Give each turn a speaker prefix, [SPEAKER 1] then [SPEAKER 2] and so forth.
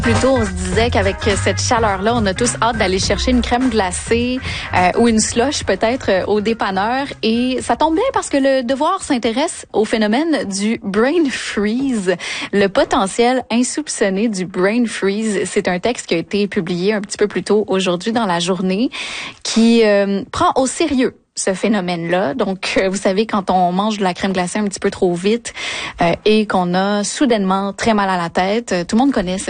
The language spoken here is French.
[SPEAKER 1] Plus tôt, on se disait qu'avec cette chaleur-là, on a tous hâte d'aller chercher une crème glacée ou une slush peut-être au dépanneur. Et ça tombe bien parce que le Devoir s'intéresse au phénomène du brain freeze, le potentiel insoupçonné du brain freeze. C'est un texte qui a été publié un petit peu plus tôt aujourd'hui dans la journée qui prend au sérieux ce phénomène-là. Donc, vous savez, quand on mange de la crème glacée un petit peu trop vite et qu'on a soudainement très mal à la tête, tout le monde connaît